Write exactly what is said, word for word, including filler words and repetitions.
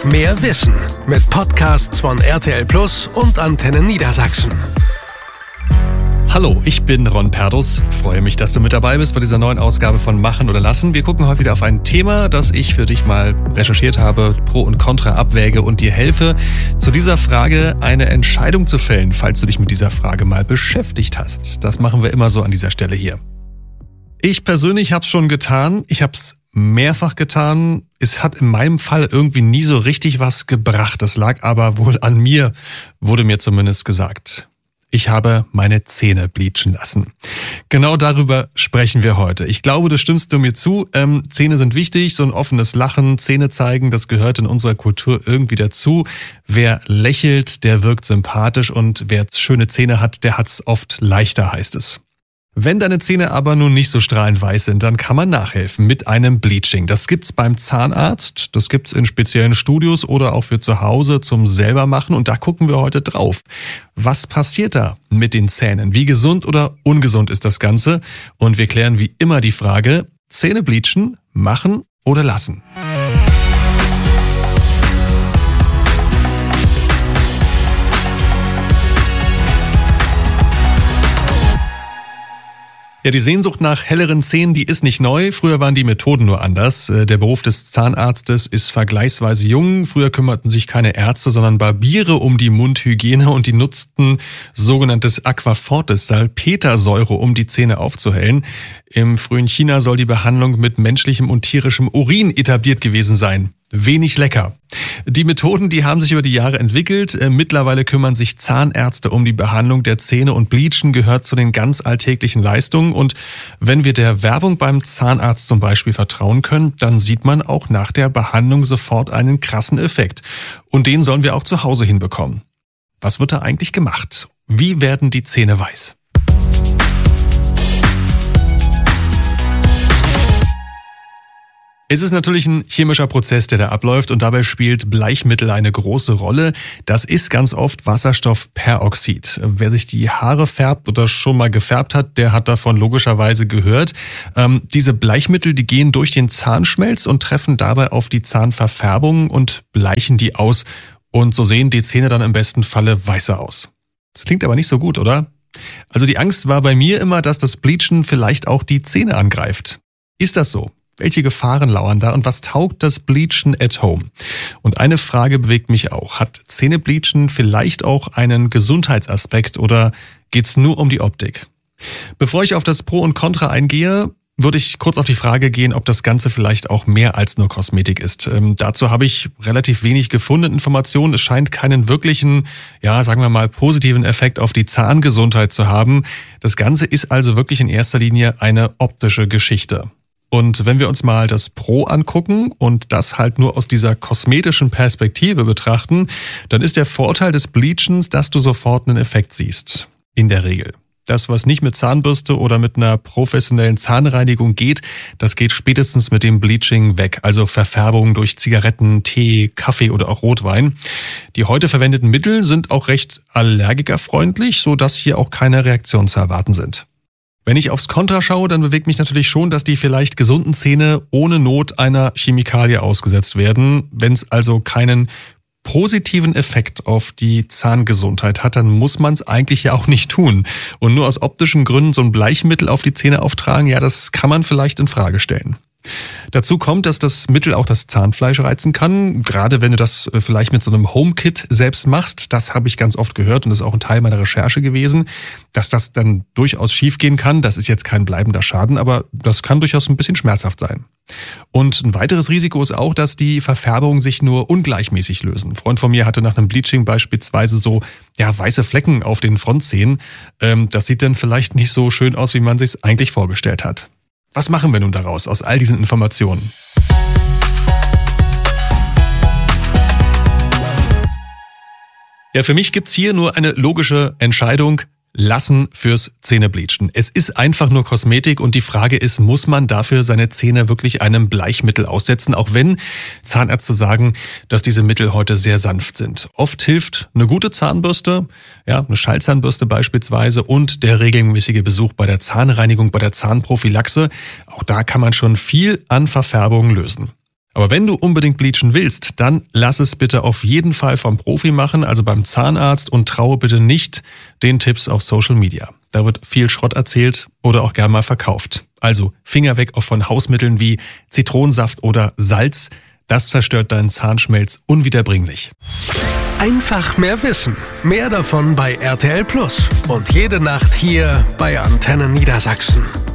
Mehr Wissen mit Podcasts von R T L Plus und Antenne Niedersachsen. Hallo, ich bin Ron Perdus. Freue mich, dass du mit dabei bist bei dieser neuen Ausgabe von Machen oder Lassen. Wir gucken heute wieder auf ein Thema, das ich für dich mal recherchiert habe, Pro und Contra abwäge und dir helfe, zu dieser Frage eine Entscheidung zu fällen, falls du dich mit dieser Frage mal beschäftigt hast. Das machen wir immer so an dieser Stelle hier. Ich persönlich habe es schon getan. Ich habe es mehrfach getan. Es hat in meinem Fall irgendwie nie so richtig was gebracht. Das lag aber wohl an mir, wurde mir zumindest gesagt. Ich habe meine Zähne bleachen lassen. Genau darüber sprechen wir heute. Ich glaube, du stimmst du mir zu. Ähm, Zähne sind wichtig, so ein offenes Lachen, Zähne zeigen, das gehört in unserer Kultur irgendwie dazu. Wer lächelt, der wirkt sympathisch und wer schöne Zähne hat, der hat's oft leichter, heißt es. Wenn deine Zähne aber nun nicht so strahlend weiß sind, dann kann man nachhelfen mit einem Bleaching. Das gibt's beim Zahnarzt, das gibt's in speziellen Studios oder auch für zu Hause zum selbermachen und da gucken wir heute drauf. Was passiert da mit den Zähnen? Wie gesund oder ungesund ist das Ganze? Und wir klären wie immer die Frage, Zähne bleachen, machen oder lassen? Ja, die Sehnsucht nach helleren Zähnen, die ist nicht neu. Früher waren die Methoden nur anders. Der Beruf des Zahnarztes ist vergleichsweise jung. Früher kümmerten sich keine Ärzte, sondern Barbiere um die Mundhygiene und die nutzten sogenanntes Aquafortis, Salpetersäure, um die Zähne aufzuhellen. Im frühen China soll die Behandlung mit menschlichem und tierischem Urin etabliert gewesen sein. Wenig lecker. Die Methoden, die haben sich über die Jahre entwickelt. Mittlerweile kümmern sich Zahnärzte um die Behandlung der Zähne und Bleachen gehört zu den ganz alltäglichen Leistungen. Und wenn wir der Werbung beim Zahnarzt zum Beispiel vertrauen können, dann sieht man auch nach der Behandlung sofort einen krassen Effekt. Und den sollen wir auch zu Hause hinbekommen. Was wird da eigentlich gemacht? Wie werden die Zähne weiß? Es ist natürlich ein chemischer Prozess, der da abläuft und dabei spielt Bleichmittel eine große Rolle. Das ist ganz oft Wasserstoffperoxid. Wer sich die Haare färbt oder schon mal gefärbt hat, der hat davon logischerweise gehört. Ähm, diese Bleichmittel, die gehen durch den Zahnschmelz und treffen dabei auf die Zahnverfärbung und bleichen die aus. Und so sehen die Zähne dann im besten Falle weißer aus. Das klingt aber nicht so gut, oder? Also die Angst war bei mir immer, dass das Bleachen vielleicht auch die Zähne angreift. Ist das so? Welche Gefahren lauern da und was taugt das Bleachen at home? Und eine Frage bewegt mich auch. Hat Zähnebleachen vielleicht auch einen Gesundheitsaspekt oder geht's nur um die Optik? Bevor ich auf das Pro und Contra eingehe, würde ich kurz auf die Frage gehen, ob das Ganze vielleicht auch mehr als nur Kosmetik ist. Ähm, dazu habe ich relativ wenig gefunden, Informationen. Es scheint keinen wirklichen, ja, sagen wir mal, positiven Effekt auf die Zahngesundheit zu haben. Das Ganze ist also wirklich in erster Linie eine optische Geschichte. Und wenn wir uns mal das Pro angucken und das halt nur aus dieser kosmetischen Perspektive betrachten, dann ist der Vorteil des Bleachens, dass du sofort einen Effekt siehst. In der Regel. Das, was nicht mit Zahnbürste oder mit einer professionellen Zahnreinigung geht, das geht spätestens mit dem Bleaching weg. Also Verfärbung durch Zigaretten, Tee, Kaffee oder auch Rotwein. Die heute verwendeten Mittel sind auch recht allergikerfreundlich, sodass hier auch keine Reaktionen zu erwarten sind. Wenn ich aufs Contra schaue, dann bewegt mich natürlich schon, dass die vielleicht gesunden Zähne ohne Not einer Chemikalie ausgesetzt werden. Wenn es also keinen positiven Effekt auf die Zahngesundheit hat, dann muss man es eigentlich ja auch nicht tun. Und nur aus optischen Gründen so ein Bleichmittel auf die Zähne auftragen, ja, das kann man vielleicht in Frage stellen. Dazu kommt, dass das Mittel auch das Zahnfleisch reizen kann, gerade wenn du das vielleicht mit so einem HomeKit selbst machst. Das habe ich ganz oft gehört und das ist auch ein Teil meiner Recherche gewesen, dass das dann durchaus schiefgehen kann. Das ist jetzt kein bleibender Schaden, aber das kann durchaus ein bisschen schmerzhaft sein. Und ein weiteres Risiko ist auch, dass die Verfärbungen sich nur ungleichmäßig lösen. Ein Freund von mir hatte nach einem Bleaching beispielsweise so ja weiße Flecken auf den Frontzähnen. Ähm, das sieht dann vielleicht nicht so schön aus, wie man sich es eigentlich vorgestellt hat. Was machen wir nun daraus, aus all diesen Informationen? Ja, für mich gibt's hier nur eine logische Entscheidung. Lassen fürs Zähnebleachen. Es ist einfach nur Kosmetik und die Frage ist, muss man dafür seine Zähne wirklich einem Bleichmittel aussetzen, auch wenn Zahnärzte sagen, dass diese Mittel heute sehr sanft sind. Oft hilft eine gute Zahnbürste, ja, eine Schallzahnbürste beispielsweise und der regelmäßige Besuch bei der Zahnreinigung, bei der Zahnprophylaxe. Auch da kann man schon viel an Verfärbungen lösen. Aber wenn du unbedingt bleachen willst, dann lass es bitte auf jeden Fall vom Profi machen, also beim Zahnarzt, und traue bitte nicht den Tipps auf Social Media. Da wird viel Schrott erzählt oder auch gern mal verkauft. Also Finger weg von Hausmitteln wie Zitronensaft oder Salz. Das zerstört deinen Zahnschmelz unwiederbringlich. Einfach mehr wissen. Mehr davon bei R T L Plus. Und jede Nacht hier bei Antenne Niedersachsen.